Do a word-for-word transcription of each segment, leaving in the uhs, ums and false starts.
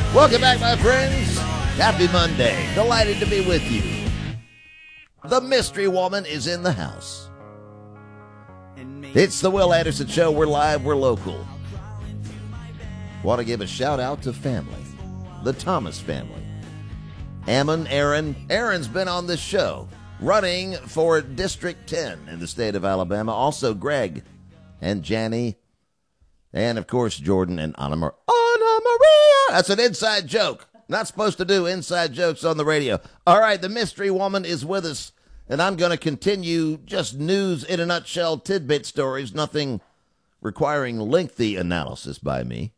Welcome back, my friends. Happy Monday. Delighted to be with you. The mystery woman is in the house. It's the Will Anderson Show. We're live. We're local. Want to give a shout out to family. The Thomas family. Ammon, Aaron. Aaron's been on this show, running for District ten in the state of Alabama. Also, Greg and Janny. And, of course, Jordan and Anna, Mar- Anna Maria. That's an inside joke. Not supposed to do inside jokes on the radio. All right, the mystery woman is with us, and I'm going to continue just news in a nutshell, tidbit stories, nothing requiring lengthy analysis by me.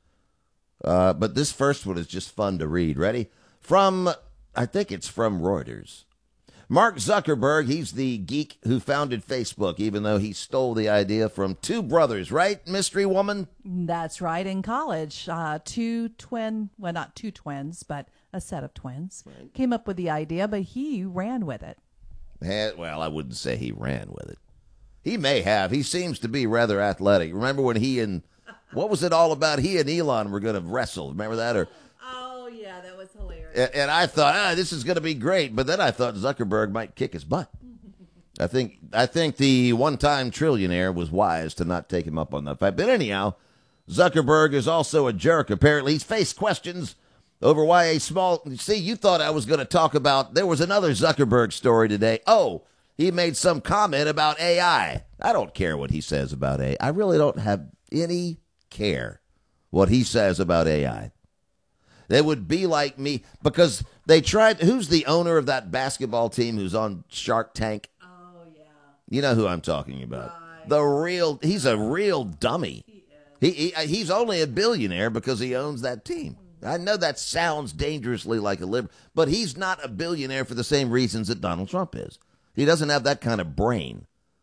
Uh, but this first one is just fun to read. Ready? From, I think it's from Reuters. Mark Zuckerberg, he's the geek who founded Facebook, even though he stole the idea from two brothers, right, mystery woman? That's right, in college. Uh, two twin, well, not two twins, but a set of twins, right, came up with the idea, but he ran with it. Eh, well, I wouldn't say he ran with it. He may have. He seems to be rather athletic. Remember when he and, what was it all about? He and Elon were going to wrestle. Remember that? Or Oh, yeah, that was hilarious. And I thought, ah, this is going to be great. But then I thought Zuckerberg might kick his butt. I think I think the one-time trillionaire was wise to not take him up on that fight. But anyhow, Zuckerberg is also a jerk. Apparently, he's faced questions over why a small... See, you thought I was going to talk about... There was another Zuckerberg story today. Oh, he made some comment about A I. I don't care what he says about A I. I really don't have any care what he says about A I. They would be like me because they tried. Who's the owner of that basketball team who's on Shark Tank? Oh, yeah. You know who I'm talking about. Right. The real, he's a real dummy. He, he He's only a billionaire because he owns that team. I know that sounds dangerously like a liberal, but he's not a billionaire for the same reasons that Donald Trump is. He doesn't have that kind of brain.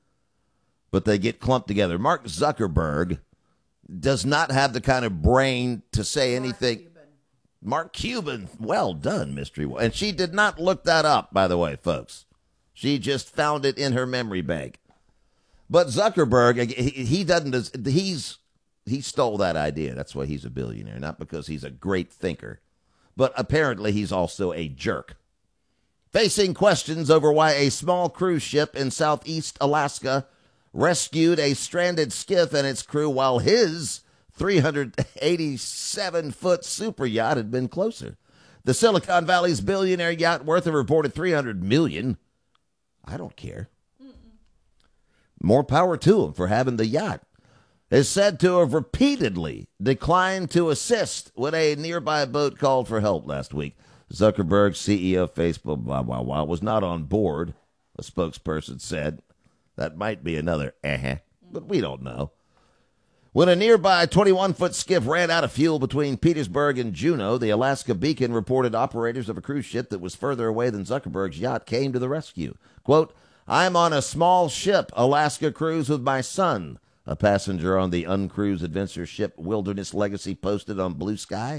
But they get clumped together. Mark Zuckerberg does not have the kind of brain to say anything. Mark Cuban, well done, mystery. And she did not look that up, by the way, folks. She just found it in her memory bank. But Zuckerberg, he, he doesn't, he's, he stole that idea. That's why he's a billionaire, not because he's a great thinker. But apparently he's also a jerk. Facing questions over why a small cruise ship in southeast Alaska rescued a stranded skiff and its crew while his three hundred eighty-seven foot super yacht had been closer. The Silicon Valley's billionaire yacht worth a reported three hundred million dollars. I don't care. Mm-mm. More power to him for having the yacht. Is said to have repeatedly declined to assist when a nearby boat called for help last week. Zuckerberg, C E O of Facebook, blah, blah, blah, was not on board, a spokesperson said. That might be another eh, but we don't know. When a nearby twenty-one foot skiff ran out of fuel between Petersburg and Juneau, the Alaska Beacon reported operators of a cruise ship that was further away than Zuckerberg's yacht came to the rescue. Quote, I'm on a small ship, Alaska cruise with my son, a passenger on the uncruised adventure ship Wilderness Legacy posted on Blue Sky.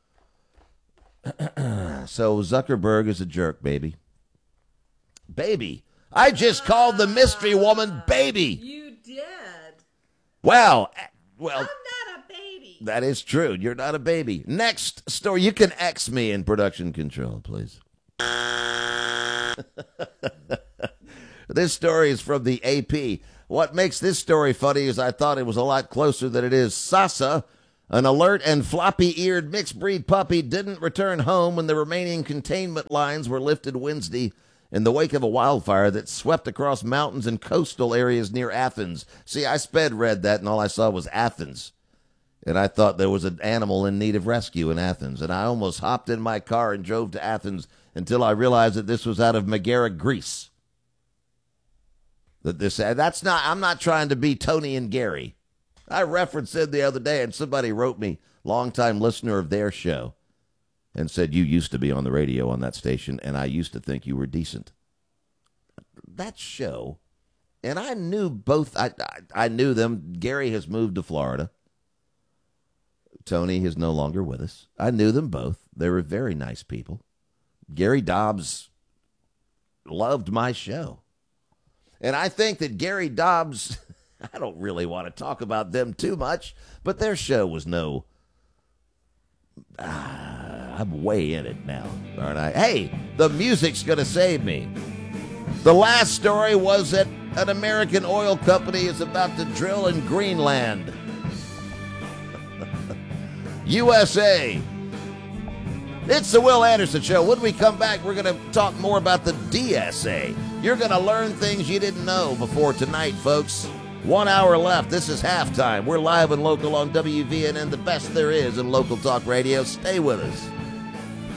So Zuckerberg is a jerk, baby. Baby. I just called the mystery woman baby. You did. Wow. Well, I'm not a baby. That is true. You're not a baby. Next story. You can X me in production control, please. This story is from the A P. What makes this story funny is I thought it was a lot closer than it is. Sasa, an alert and floppy-eared mixed-breed puppy, didn't return home when the remaining containment lines were lifted Wednesday in the wake of a wildfire that swept across mountains and coastal areas near Athens. See, I sped read that, and all I saw was Athens. And I thought there was an animal in need of rescue in Athens. And I almost hopped in my car and drove to Athens until I realized that this was out of Megara, Greece. That this, that's not, I'm not trying to be Tony and Gary. I referenced it the other day, and somebody wrote me, longtime listener of their show, and said, you used to be on the radio on that station, and I used to think you were decent. That show, and I knew both, I, I, I knew them. Gary has moved to Florida. Tony is no longer with us. I knew them both. They were very nice people. Gary Dobbs loved my show. And I think that Gary Dobbs, I don't really want to talk about them too much, but their show was no... Ah, I'm way in it now, aren't I? Hey, the music's going to save me. The last story was that an American oil company is about to drill in Greenland. U S A. It's the Will Anderson Show. When we come back, we're going to talk more about the D S A. You're going to learn things you didn't know before tonight, folks. One hour left. This is halftime. We're live and local on W V N N, the best there is in local talk radio. Stay with us.